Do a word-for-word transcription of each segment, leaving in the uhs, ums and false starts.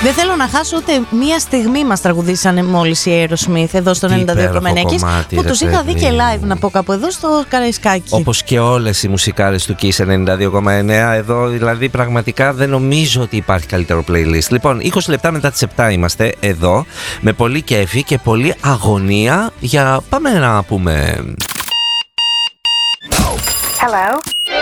Δεν θέλω να χάσω ούτε μία στιγμή. Μας τραγουδήσανε μόλις η Aerosmith εδώ στο ενενήντα δύο κόμμα εννέα που τους είχα δει και live να πω κάπου εδώ στο Καραϊσκάκι. Όπως και όλες οι μουσικάρες του Kiss ενενήντα δύο κόμμα εννέα. Εδώ δηλαδή πραγματικά δεν νομίζω ότι υπάρχει καλύτερο playlist. Λοιπόν, είκοσι λεπτά μετά τις επτά είμαστε εδώ με πολύ κέφι και πολύ αγωνία για πάμε να πούμε. Hello.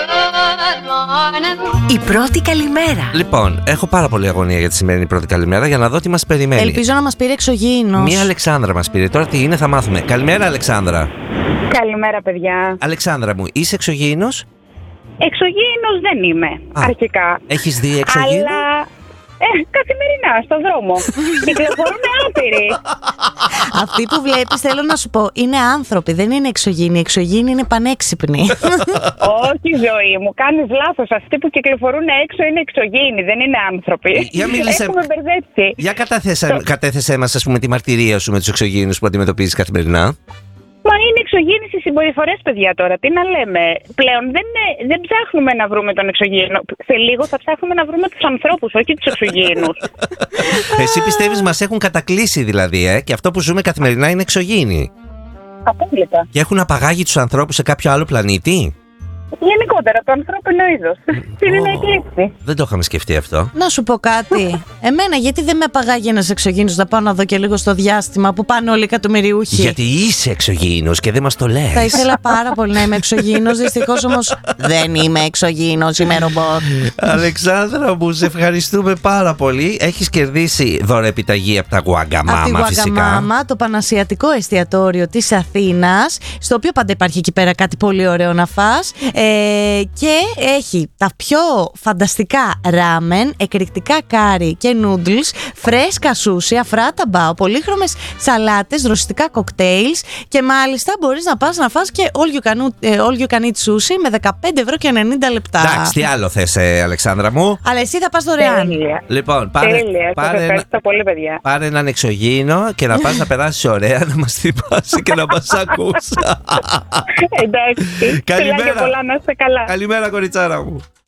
Η πρώτη καλημέρα. Λοιπόν, έχω πάρα πολύ αγωνία για τη σημερινή πρώτη καλημέρα για να δω τι μας περιμένει. Ελπίζω να μας πήρε εξωγήινος. Μία Αλεξάνδρα μας πήρε. Τώρα τι είναι, θα μάθουμε. Καλημέρα, Αλεξάνδρα. Καλημέρα, παιδιά. Αλεξάνδρα μου, είσαι εξωγήινος? Εξωγήινος δεν είμαι, Α, αρχικά. Έχεις δει εξωγήινο? Αλλά ε, καθημερινά, στον δρόμο. Κυκλοφορούν άπειροι. Αυτοί που βλέπεις, θέλω να σου πω, είναι άνθρωποι, δεν είναι εξωγήινοι. Εξωγήινοι είναι πανέξυπνοι. Όχι, ζωή μου, κάνεις λάθος. Αυτοί που κυκλοφορούν έξω είναι εξωγήινοι, δεν είναι άνθρωποι. Για μίλησε... Έχουμε μπερδέψει. Για κατάθεσε, Το... κατέθεσέ μας, ας πούμε, τη μαρτυρία σου με τους εξωγήινους που αντιμετωπίζεις καθημερινά. Μα είναι εξωγήινες οι συμπεριφορές, παιδιά, τώρα. Τι να λέμε. Πλέον δεν, δεν ψάχνουμε να βρούμε τον εξωγήινο. Σε λίγο θα ψάχνουμε να βρούμε τους ανθρώπους, όχι τους εξωγήινους. Εσύ πιστεύεις μας έχουν κατακλείσει δηλαδή, ε? Και αυτό που ζούμε καθημερινά είναι εξωγήινοι? Απόλυτα. Και έχουν απαγάγει τους ανθρώπους σε κάποιο άλλο πλανήτη? Γενικότερα, το ανθρώπινο είδος. Είναι να εκλείψει. Δεν το είχαμε σκεφτεί αυτό. Να σου πω κάτι. Εμένα, γιατί δεν με απαγάγει ένας εξωγήινος να πάω να δω και λίγο στο διάστημα που πάνε όλοι οι εκατομμυριούχοι? Γιατί είσαι εξωγήινος και δεν μας το λες. Θα ήθελα πάρα πολύ να είμαι εξωγήινος. Δυστυχώς όμως δεν είμαι εξωγήινος, είμαι ρομπότ. Αλεξάνδρα μου, σε ευχαριστούμε πάρα πολύ. Έχεις κερδίσει δωρεπιταγή από τα Γουαγκαμάμα, φυσικά. Γουαγκαμάμα, το πανασιατικό εστιατόριο της Αθήνας, στο οποίο πάντα υπάρχει εκεί πέρα κάτι πολύ ωραίο να φας. Ε, και έχει τα πιο φανταστικά ράμεν, εκρηκτικά κάρι και νούντλς, φρέσκα σούσι, αφράτα μπάο, πολύχρωμες σαλάτες, ρωσιτικά κοκτέιλς και μάλιστα μπορείς να πας να φας και all you can, all you can eat sushi με δεκαπέντε ευρώ και ενενήντα λεπτά. Εντάξει, τι άλλο θες, ε, Αλεξάνδρα μου? Αλλά εσύ θα πας δωρεάν. Λοιπόν, πάρε, Τέλεια, πάρε, ευχαριστώ ένα, πολύ, παιδιά. πάρε έναν εξωγήινο και να πας να περάσεις ωραία, να μας θυμάσαι και να μας ακούς. Εντάξει. Καλημέρα. Πολλά, να είστε καλά. Καλημέρα, κοριτσάρα μου.